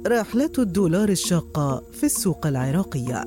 رحلة الدولار الشاقة في السوق العراقية.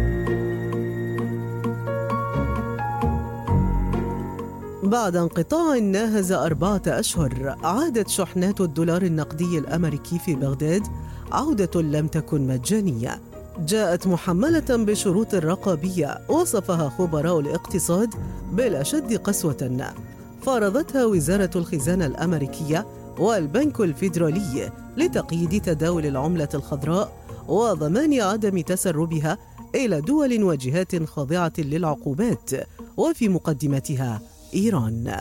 بعد انقطاع ناهز 4 أشهر، عادت شحنات الدولار النقدي الأمريكي في بغداد عودة لم تكن مجانية. جاءت محملة بشروط رقابية وصفها خبراء الاقتصاد بالأشد قسوة، فرضتها وزارة الخزانة الأمريكية والبنك الفيدرالي لتقييد تداول العملة الخضراء وضمان عدم تسربها إلى دول وجهات خاضعة للعقوبات، وفي مقدمتها إيران.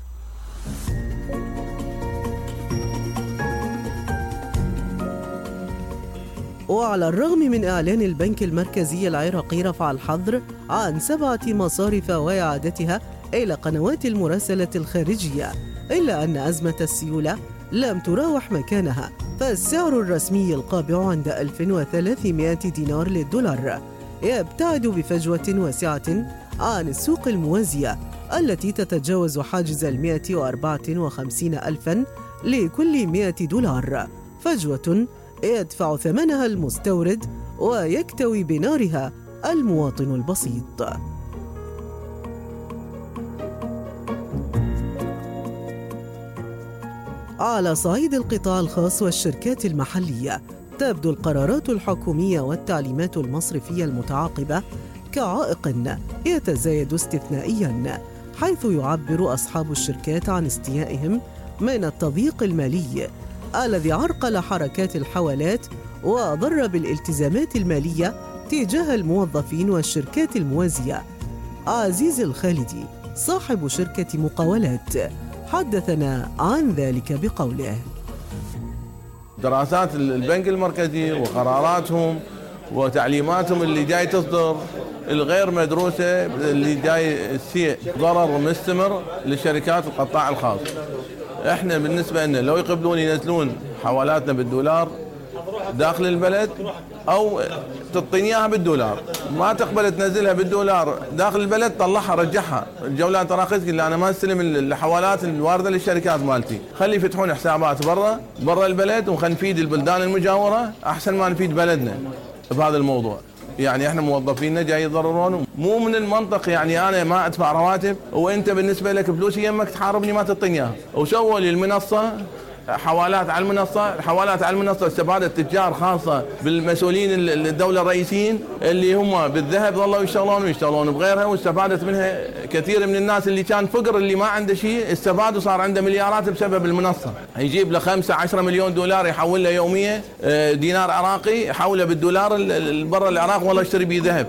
وعلى الرغم من إعلان البنك المركزي العراقي رفع الحظر عن 7 مصارف وإعادتها إلى قنوات المراسلة الخارجية، إلا أن أزمة السيولة لم تراوح مكانها، فالسعر الرسمي القابع عند 1300 دينار للدولار يبتعد بفجوة واسعة عن السوق الموازية التي تتجاوز حاجز 154 ألفاً لكل 100 دولار، فجوة يدفع ثمنها المستورد ويكتوي بنارها المواطن البسيط. على صعيد القطاع الخاص والشركات المحلية، تبدو القرارات الحكومية والتعليمات المصرفية المتعاقبة كعائق يتزايد استثنائياً، حيث يعبر أصحاب الشركات عن استيائهم من التضييق المالي الذي عرقل حركات الحوالات وضر بالالتزامات المالية تجاه الموظفين والشركات الموازية. عزيز الخالدي صاحب شركة مقاولات حدثنا عن ذلك بقوله: دراسات البنك المركزي وقراراتهم وتعليماتهم اللي جاي تصدر الغير مدروسة، اللي جاي تسيء ضرر مستمر للشركات القطاع الخاص. احنا بالنسبة لنا لو يقبلون ينزلون حوالاتنا بالدولار داخل البلد او تعطيني اياها بالدولار، ما تقبل تنزلها بالدولار داخل البلد طلعها رجعها. الجولات تراخيص قال انا ما استلم الحوالات الوارده للشركات مالتي، خلي يفتحون حسابات برا البلد وخلينا نفيد البلدان المجاوره احسن ما نفيد بلدنا بهذا الموضوع. يعني احنا موظفيننا جاي يضررون، مو من المنطق يعني انا ما ادفع رواتب وانت بالنسبه لك فلوسي يمك تحاربني ما تعطيني اياها. وسووا لي المنصه حوالات على المنصه، الحوالات على المنصه استفادت تجار خاصه بالمسؤولين الدوله الرئيسيين اللي هم بالذهب ظلوا يشتغلون بغيرها، واستفادت منها كثير من الناس اللي كان فقر اللي ما عنده شيء استفاد وصار عنده مليارات بسبب المنصه. يجيب له 5-10 مليون دولار يحول له يوميا دينار عراقي يحوله بالدولار برا العراق والله يشتري به ذهب.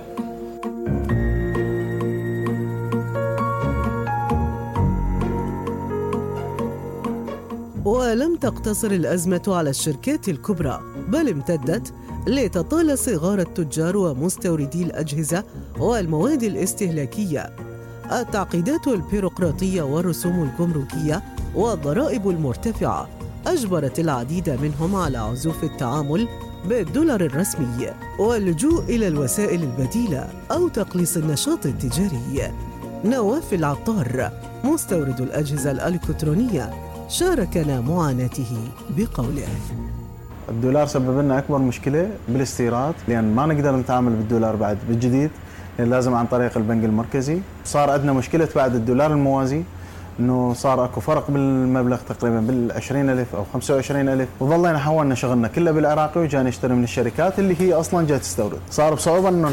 ولم تقتصر الأزمة على الشركات الكبرى، بل امتدت لتطال صغار التجار ومستوردي الأجهزة والمواد الاستهلاكية. التعقيدات البيروقراطية والرسوم الجمركية والضرائب المرتفعة أجبرت العديد منهم على عزوف التعامل بالدولار الرسمي واللجوء إلى الوسائل البديلة أو تقليص النشاط التجاري. نواف العطار مستورد الأجهزة الإلكترونية شاركنا معاناته بقوله: الدولار سبب لنا أكبر مشكلة بالاستيراد، لأن ما نقدر نتعامل بالدولار بعد بالجديد، لأن لازم عن طريق البنك المركزي. صار عندنا مشكلة بعد الدولار الموازي، إنه صار أكو فرق بالمبلغ تقريبا بال20,000 أو 25,000، وظلينا حولنا شغلنا كله بالعراقي وجاي نشتري من الشركات اللي هي أصلا جاي تستورد. صار بصعوبة إنه